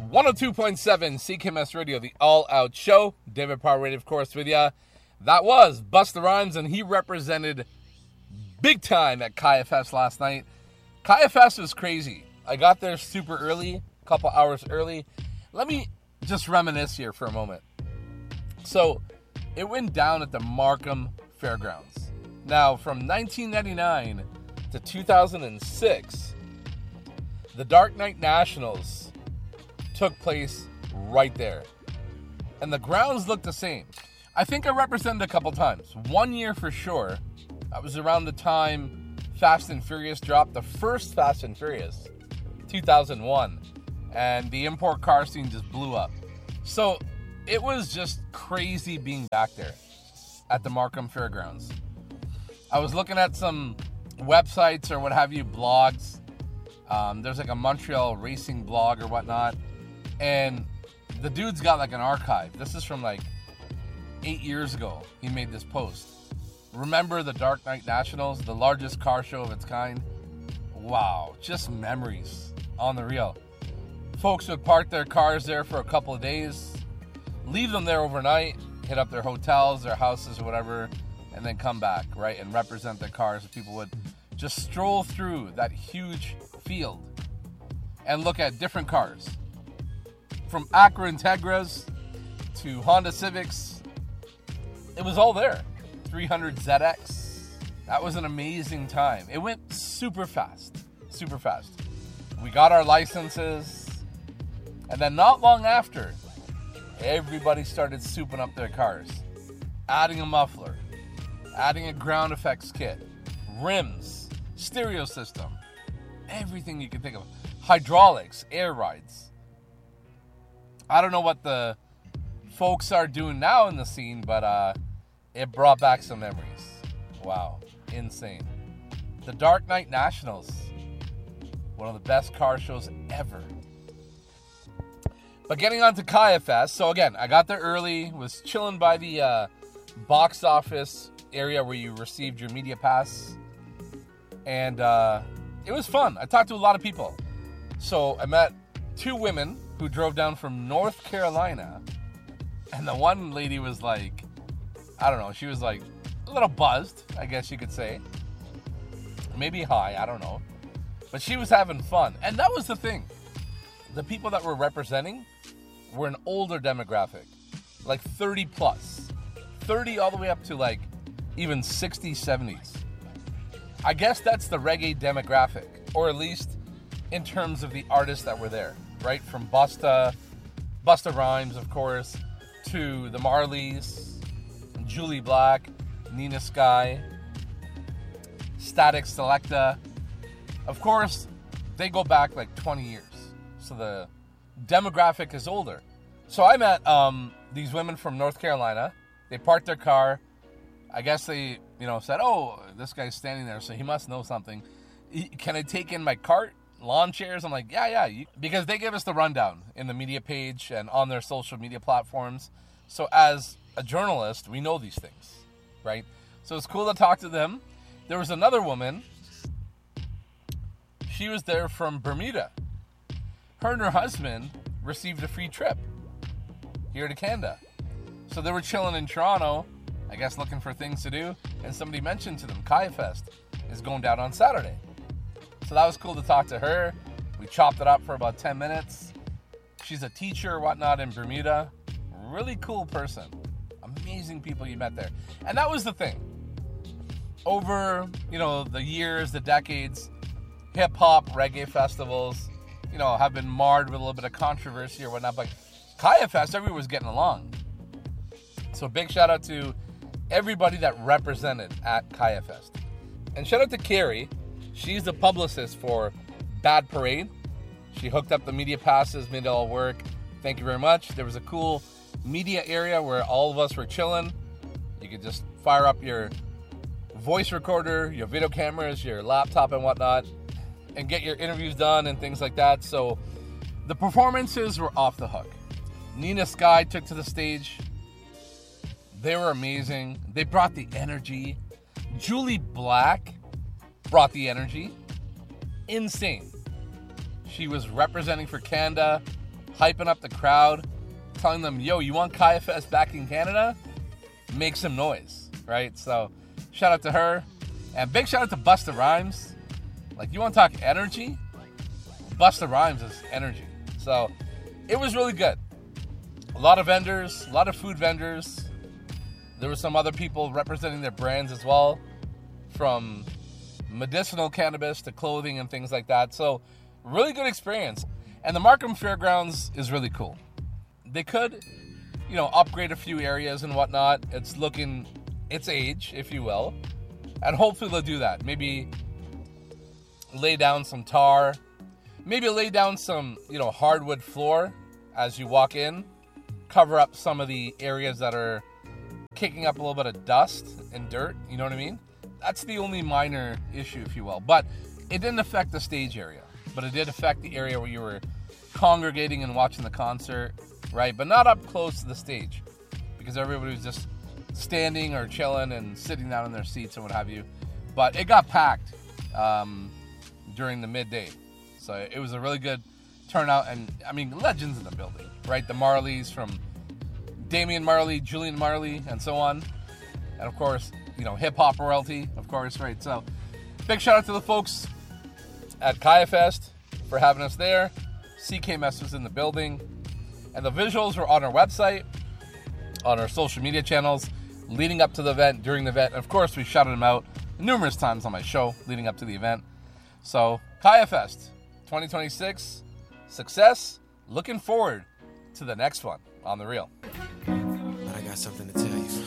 102.7 CKMS Radio, the all-out show. David Power Radio, of course, with ya. That was Busta Rhymes, and he represented big time at Kaya Fest last night. Kaya Fest was crazy. I got there super early, a couple hours early. Let me just reminisce here for a moment. So, it went down at the Markham Fairgrounds. Now, from 1999 to 2006, the Dark Knight Nationals took place right there. And the grounds looked the same. I think I represented a couple times. One year for sure, that was around the time Fast and Furious dropped, the first Fast and Furious, 2001. And the import car scene just blew up. So it was just crazy being back there at the Markham Fairgrounds. I was looking at some websites or what have you, blogs. There's like a Montreal racing blog or whatnot. And the dude's got like an archive. This is from like 8 years ago. He made this post. Remember the Dark Knight Nationals, the largest car show of its kind? Wow, just memories on the real. Folks would park their cars there for a couple of days, leave them there overnight, hit up their hotels, their houses or whatever, and then come back, right, and represent their cars. People would just stroll through that huge field and look at different cars. From Acura Integras to Honda Civics, it was all there. 300 ZX. That was an amazing time. It went super fast. Super fast. We got our licenses. And then not long after, everybody started souping up their cars. Adding a muffler. Adding a ground effects kit. Rims. Stereo system. Everything you can think of. Hydraulics. Air rides. I don't know what the folks are doing now in the scene, but it brought back some memories. Wow. Insane. The Dark Knight Nationals. One of the best car shows ever. But getting on to Kaya Fest. So again, I got there early. Was chilling by the box office area where you received your media pass. And it was fun. I talked to a lot of people. So I met two women who drove down from North Carolina. And the one lady was like, I don't know, she was like a little buzzed, I guess you could say. Maybe high, I don't know. But she was having fun. And that was the thing. The people that were representing were an older demographic. Like 30 plus. 30 all the way up to like even 60s, 70s. I guess that's the reggae demographic. Or at least in terms of the artists that were there. Right? From Busta Rhymes, of course, to the Marleys, Julie Black, Nina Sky, Static Selecta. Of course, they go back like 20 years. So the demographic is older. So I met these women from North Carolina. They parked their car. I guess they, said, oh, this guy's standing there, so he must know something. Can I take in my cart? Lawn chairs? I'm like, yeah. Because they give us the rundown in the media page and on their social media platforms. So as a journalist, we know these things, right? So it's cool to talk to them. There was another woman. She was there from Bermuda. Her and her husband received a free trip here to Canada. So they were chilling in Toronto, I guess looking for things to do. And somebody mentioned to them, Kaya Fest is going down on Saturday. So that was cool to talk to her. We chopped it up for about 10 minutes. She's a teacher or whatnot in Bermuda. Really cool person. Amazing people you met there. And that was the thing. Over, the years, the decades, hip-hop, reggae festivals, have been marred with a little bit of controversy or whatnot. But Kaya Fest, everyone was getting along. So big shout out to everybody that represented at Kaya Fest. And shout out to Carrie. She's the publicist for Bad Parade. She hooked up the media passes, made it all work. Thank you very much. There was a cool media area where all of us were chilling. You could just fire up your voice recorder, your video cameras, your laptop and whatnot, and get your interviews done and things like that. So the performances were off the hook. Nina Sky took to the stage. They were amazing. They brought the energy. Julie Black brought the energy. Insane. She was representing for Canada. hyping up the crowd, telling them, yo, you want Kaya Fest back in Canada? Make some noise, right? So shout out to her. And big shout out to Busta Rhymes. Like, you want to talk energy? Busta Rhymes is energy. So it was really good. A lot of vendors, a lot of food vendors. There were some other people representing their brands as well, from medicinal cannabis to clothing and things like that. So really good experience. And the Markham Fairgrounds is really cool. They could, upgrade a few areas and whatnot. It's looking its age, if you will. And hopefully they'll do that. Maybe lay down some tar. Maybe lay down some, hardwood floor as you walk in. Cover up some of the areas that are kicking up a little bit of dust and dirt. You know what I mean? That's the only minor issue, if you will. But it didn't affect the stage area. But it did affect the area where you were congregating and watching the concert, right? But not up close to the stage, because everybody was just standing or chilling and sitting down in their seats and what have you. But it got packed during the midday. So it was a really good turnout. And, legends in the building, right? The Marleys, from Damian Marley, Julian Marley, and so on. And, of course, hip-hop royalty, of course, right? So big shout-out to the folks at Kaya Fest for having us there. CKMS was in the building. And the visuals were on our website, on our social media channels, leading up to the event, during the event. And of course, we shouted them out numerous times on my show leading up to the event. So, Kaya Fest 2026, success. Looking forward to the next one on The Real. But I got something to tell you.